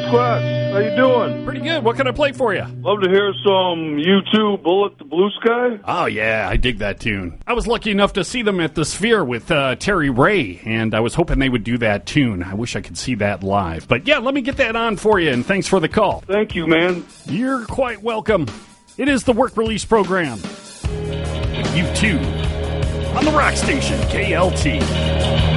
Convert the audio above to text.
Squatch. How you doing? Pretty good. What can I play for you? Love to hear some U2 Bullet the Blue Sky. Oh, yeah, I dig that tune. I was lucky enough to see them at the Sphere with Terry Ray, and I was hoping they would do that tune. I wish I could see that live. But yeah, let me get that on for you, and thanks for the call. Thank you, man. You're quite welcome. It is the Work Release Program. With U2 on the rock station, KLT.